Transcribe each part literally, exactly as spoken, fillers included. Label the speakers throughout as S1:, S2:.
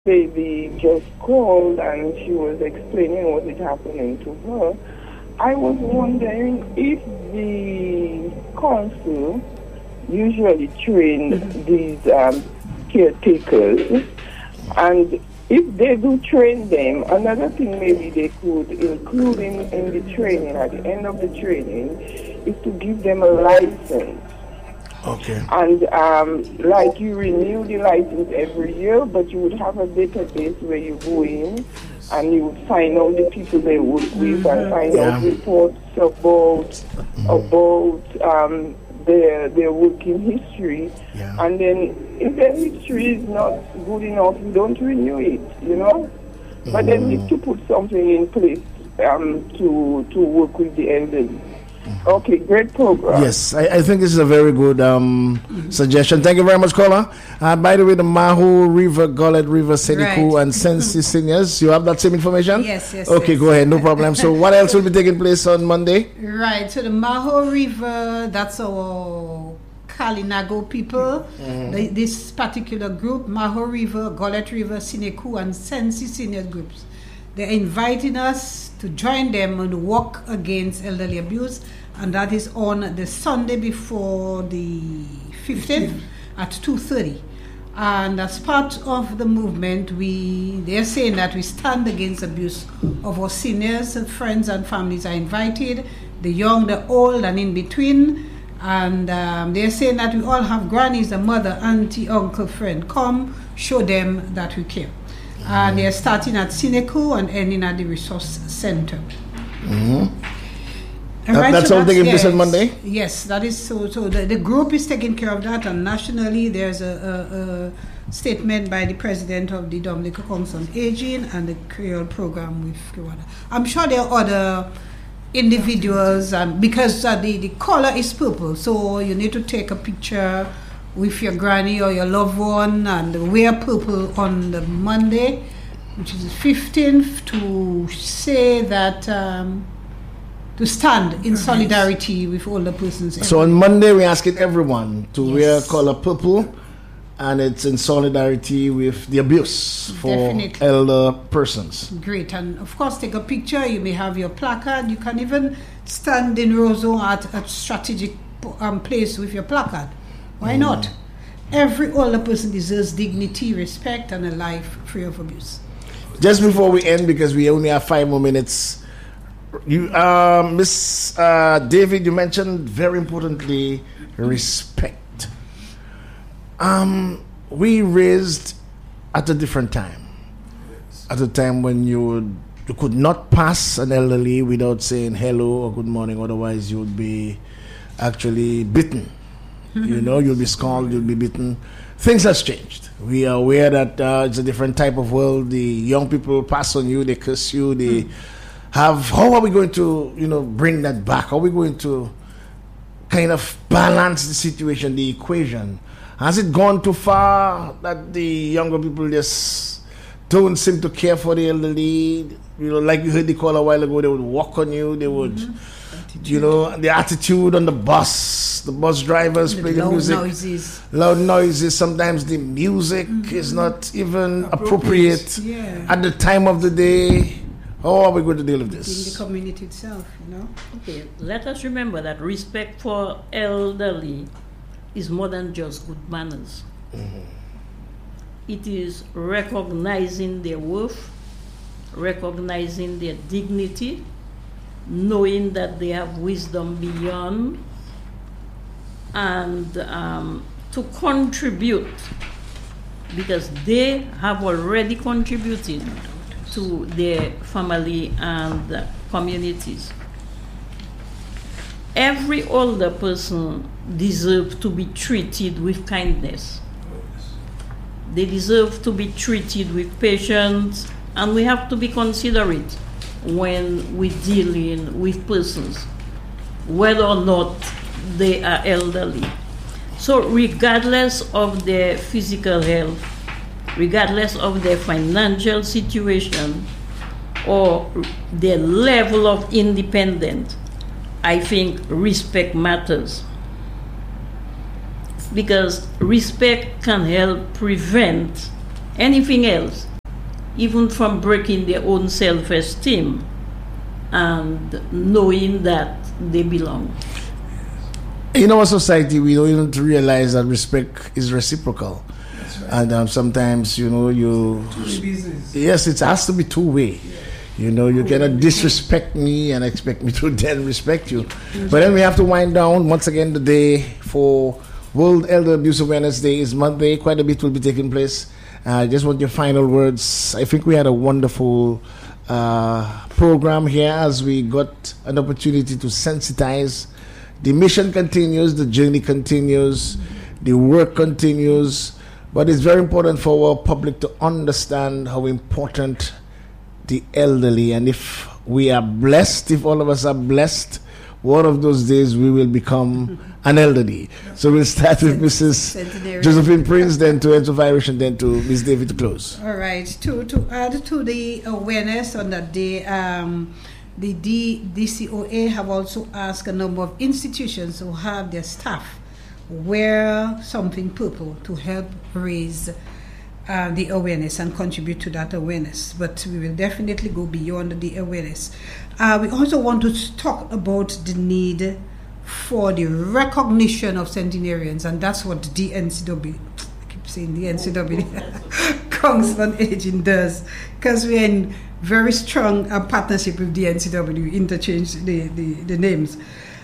S1: lady just called and she was explaining what is happening to her. I was wondering if the council usually train these um, caretakers, and if they do train them, another thing maybe they could include in, in the training, at the end of the training, is to give them a license.
S2: Okay.
S1: And um, like you renew the license every year, but you would have a database where you go in and you would find out the people they work with and find
S2: yeah.
S1: out reports about mm-hmm. about um, their their working history.
S2: Yeah.
S1: And then if their history is not good enough, you don't renew it, you know. Mm-hmm. But they need to put something in place um, to to work with the elderly. Okay, great program.
S2: Yes, I, I think this is a very good um, mm-hmm. suggestion. Thank you very much, caller. Uh, by the way, the Maho River, Gullet River, Seneca, right. and Sensi seniors, you have that same information?
S3: Yes, yes.
S2: Okay,
S3: yes.
S2: go ahead, no problem. So, what else will be taking place on Monday?
S3: Right, so the Maho River, that's our Kalinago people. Mm-hmm. The, this particular group, Maho River, Gullet River, Seneca, and Sensi senior groups. They're inviting us to join them and walk against elderly abuse, and that is on the Sunday before the fifteenth at two thirty. And as part of the movement, we they're saying that we stand against abuse of our seniors. Friends and families are invited, the young, the old, and in between. And um, they're saying that we all have grannies, a mother, auntie, uncle, friend. Come, show them that we care. And they're starting at Seneca and ending at the resource center.
S2: Mm-hmm. That, right, that's so all taking place on Monday?
S3: Yes, that is so. So the, the group is taking care of that, and nationally there's a, a, a statement by the president of the Dominica Council on Aging and the Creole program with Rwanda. I'm sure there are other individuals, and because uh, the, the color is purple, so you need to take a picture with your granny or your loved one and wear purple on the Monday, which is the fifteenth, to say that um, to stand in solidarity with older persons.
S2: So on Monday we're asking everyone to
S3: yes.
S2: wear color purple, and it's in solidarity with the abuse for
S3: Definitely.
S2: elder persons.
S3: Great. And of course take a picture. You may have your placard. You can even stand in Roseau at a strategic um, place with your placard. Why mm. not? Every older person deserves dignity, respect, and a life free of abuse.
S2: Just before we end, because we only have five more minutes, you, uh, Miss uh, David, you mentioned very importantly respect. Um, we raised at a different time, at a time when you would, you could not pass an elderly without saying hello or good morning. Otherwise, you would be actually beaten. You know, you'll be scolded, you'll be beaten. Things has changed. We are aware that uh, it's a different type of world. The young people pass on you, they curse you, they have... How are we going to, you know, bring that back? How are we going to kind of balance the situation, the equation? Has it gone too far that the younger people just don't seem to care for the elderly? You know, like you heard the call a while ago, they would walk on you, they would... Mm-hmm. You know, the attitude on the bus, the bus drivers
S3: the
S2: play the
S3: loud
S2: music.
S3: Noises.
S2: Loud noises. Sometimes the music mm-hmm. is not even appropriate, appropriate
S3: yeah.
S2: at the time of the day. How are we going to deal with this?
S3: In the community itself, you know.
S4: Okay, let us remember that respect for elderly is more than just good manners. Mm-hmm. It is recognizing their worth, recognizing their dignity, knowing that they have wisdom beyond, and um, to contribute, because they have already contributed to their family and communities. Every older person deserves to be treated with kindness. They deserve to be treated with patience, and we have to be considerate when we're dealing with persons, whether or not they are elderly. So regardless of their physical health, regardless of their financial situation or their level of independence, I think respect matters. Because respect can help prevent anything else even from breaking their own self-esteem and knowing that they belong.
S2: In our society, we don't even realize that respect is reciprocal.
S5: That's right.
S2: And um, sometimes, you know, you...
S5: Two-way business.
S2: Yes, it has to be two-way.
S5: Yeah.
S2: You know, you cannot disrespect me and expect me to then respect you. But then we have to wind down. Once again, the day for World Elder Abuse Awareness Day is Monday. Quite a bit will be taking place. I uh, just want your final words. I think we had a wonderful uh, program here as we got an opportunity to sensitize. The mission continues, the journey continues, the work continues. But it's very important for our public to understand how important the elderly, and if we are blessed, if all of us are blessed, one of those days we will become an elderly. So we'll start with Missus Josephine Prince, then to Ends of Irish, and then to Miss David to close.
S3: All right. To to add to the awareness on that day, um, the D- DCOA have also asked a number of institutions who have their staff wear something purple to help raise Uh, the awareness and contribute to that awareness. But we will definitely go beyond the awareness. Uh, we also want to talk about the need for the recognition of centenarians, and that's what the N C W, I keep saying the N C W, Council on Aging does, because we're in very strong uh, partnership with the N C W, interchange the, the, the names.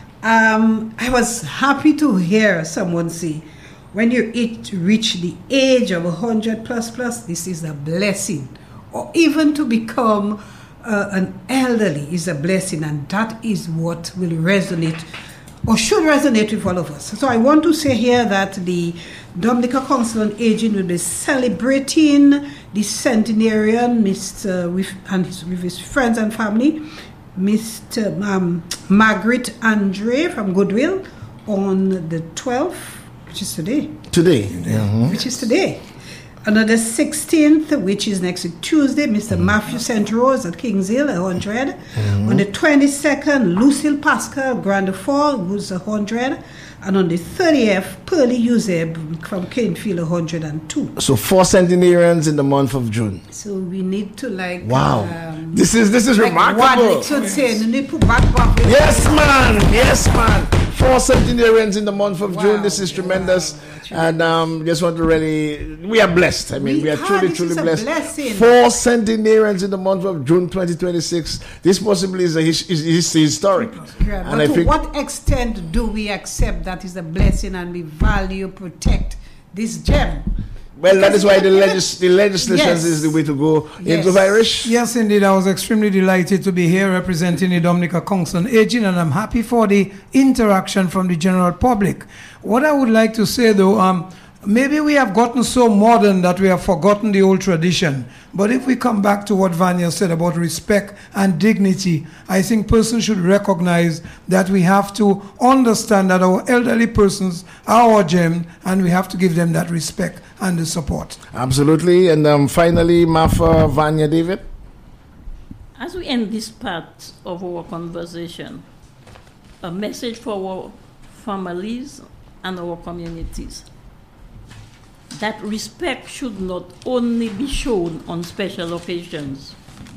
S3: Um, I was happy to hear someone say, when you it reach the age of one hundred plus plus, this is a blessing. Or even to become uh, an elderly is a blessing, and that is what will resonate or should resonate with all of us. So I want to say here that the Dominica Council on Aging will be celebrating the centenarian Mister with, and his, with his friends and family, Mister Um, Margaret Andre from Goodwill, on the twelfth, which is today.
S2: Today. Mm-hmm.
S3: Which is today. On the sixteenth, which is next week, Tuesday, Mister Mm-hmm. Matthew Saint Rose at Kings Hill, one hundred. Mm-hmm. On the twenty-second, Lucille Pascal, Grand Fall, who's one hundred. And on the thirtieth, Pearlie Euseb from Canefield, one hundred two.
S2: So four centenarians in the month of June.
S3: So we need to like...
S2: Wow.
S3: Um,
S2: this is this is
S3: like
S2: remarkable. Yes, man. Yes, man. Four centenarians in the month of wow. June. This is tremendous. Wow. And um, just want to really... We are blessed. I mean, we, we are truly, truly blessed. Blessing. Four centenarians in the month of June twenty twenty-six. This possibly is, a his, is, is historic.
S3: Yeah, and but I to think, what extent do we accept that is a blessing and we value, protect this gem?
S2: Well, because that is why the, legis- the legislation yes. is the way to go.
S3: Yes.
S2: Into Irish?
S5: Yes, indeed. I was extremely delighted to be here representing the Dominica Council on Aging, and I'm happy for the interaction from the general public. What I would like to say, though, um, maybe we have gotten so modern that we have forgotten the old tradition. But if we come back to what Vanya said about respect and dignity, I think persons should recognize that we have to understand that our elderly persons are our gem, and we have to give them that respect and the support.
S2: Absolutely. And um, finally, Mafa, Vanya, David?
S4: As we end this part of our conversation, a message for our families and our communities. That respect should not only be shown on special occasions.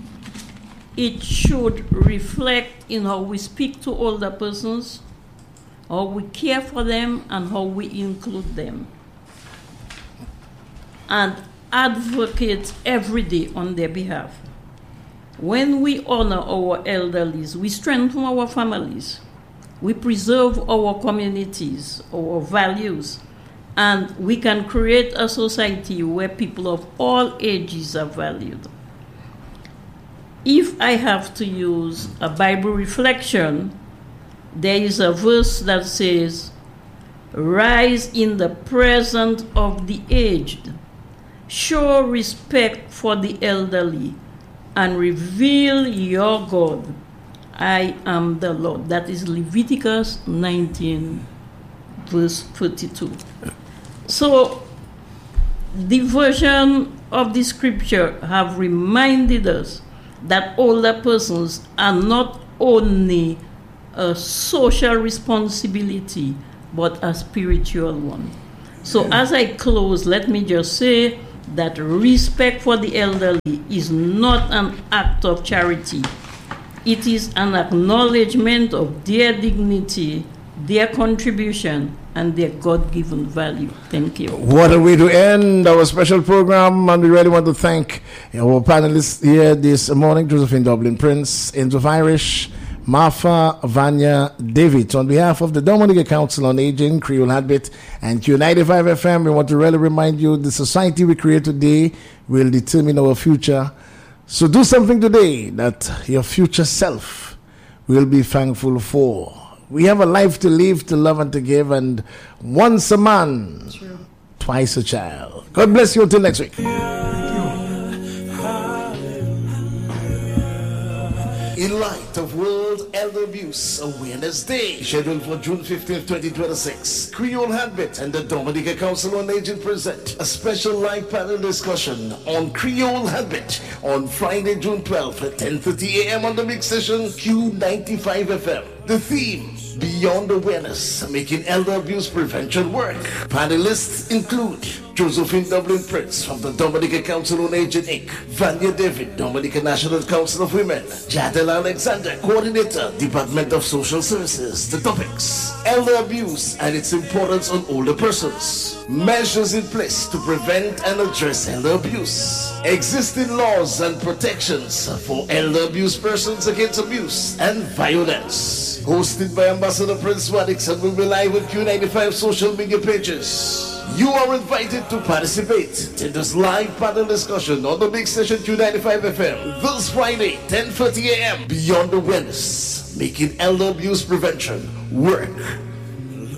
S4: It should reflect in how we speak to older persons, how we care for them, and how we include them. And advocate every day on their behalf. When we honor our elderlies, we strengthen our families, we preserve our communities, our values, and we can create a society where people of all ages are valued. If I have to use a Bible reflection, there is a verse that says, "Rise in the presence of the aged, show respect for the elderly, and reveal your God. I am the Lord." That is Leviticus nineteen, verse thirty-two. So, the version of the scripture have reminded us that older persons are not only a social responsibility, but a spiritual one. So, as I close, let me just say that respect for the elderly is not an act of charity. It is an acknowledgement of their dignity, their contribution, and their God-given value. Thank you.
S2: What a way to end our special program, and we really want to thank our panelists here this morning, Josephine Dublin Prince, Angel Irish, Martha, Vanya, David. On behalf of the Dominica Council on Aging, Creole Heartbeat, and Q ninety-five F M, we want to really remind you the society we create today will determine our future. So do something today that your future self will be thankful for. We have a life to live, to love, and to give, and once a man, True. Twice a child. God bless you until next week. In light of World Elder Abuse Awareness Day, scheduled for June fifteenth, twenty twenty-six, Creole Heartbeat and the Dominica Council on Aging present a special live panel discussion on Creole Heartbeat on Friday, June twelfth at ten thirty a.m. on the big station Q ninety-five F M. The theme, Beyond Awareness, Making Elder Abuse Prevention Work. Panelists include Josephine Dublin Prince from the Dominica Council on Aging, Incorporated, Vanya David, Dominica National Council of Women, Jadel Alexander, Coordinator, Department of Social Services. The topics, elder abuse and its importance on older persons, measures in place to prevent and address elder abuse, existing laws and protections for elder abuse persons against abuse and violence. Hosted by Ambassador Prince Wadix and will be live on Q ninety-five social media pages. You are invited to participate in this live panel discussion on the big station Q ninety-five F M this Friday, ten thirty a.m. Beyond Awareness, Making Elder Abuse Prevention Work.